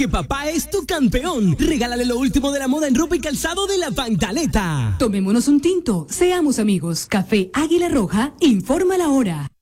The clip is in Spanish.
papá es tu campeón. Regálale lo último de la moda en ropa y calzado de La Pantaleta. Tomémonos un tinto, seamos amigos. Café Águila Roja, informa la hora.